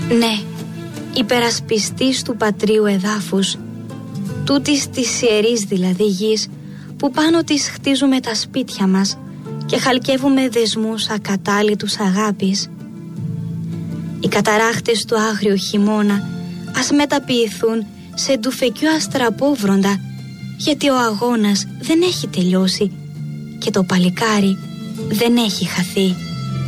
Ναι, υπερασπιστής του πατρίου εδάφους, τούτης της ιερής δηλαδή γης, που πάνω της χτίζουμε τα σπίτια μας και χαλκεύουμε δεσμούς ακατάλητους αγάπης. Οι καταράχτες του άγριου χειμώνα ας μεταποιηθούν σε ντουφεκιού αστραπόβροντα, γιατί ο αγώνας δεν έχει τελειώσει και το παλικάρι δεν έχει χαθεί.